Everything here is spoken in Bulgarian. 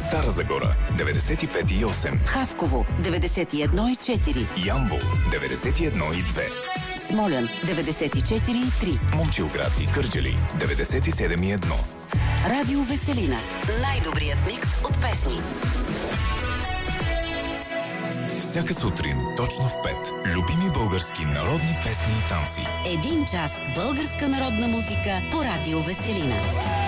Стара Загора 95,8, Хасково 91,4, Ямбол 91,2, Смолян 94,3, Момчилград и Кърджали 97,1. Радио Веселина. Най-добрият микс от песни. Всяка сутрин, точно в 5. Любими български народни песни и танци. 1 час българска народна музика по Радио Веселина.